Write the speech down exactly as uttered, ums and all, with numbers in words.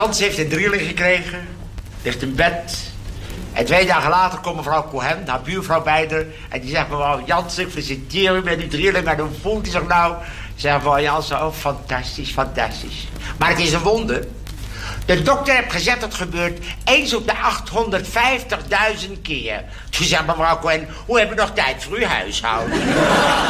Hans heeft een drilling gekregen, ligt in bed. En twee dagen later komt mevrouw Cohen, haar buurvrouw bij haar. En die zegt, mevrouw Jansen, ik feliciteer u met die drilling. En hoe voelt u zich nou? Zegt mevrouw Jansen, oh, fantastisch, fantastisch. Maar het is een wonder. De dokter heeft gezegd, het gebeurt eens op de achthonderdvijftigduizend keer. Toen zegt mevrouw Cohen, hoe heb je nog tijd voor uw huishouden?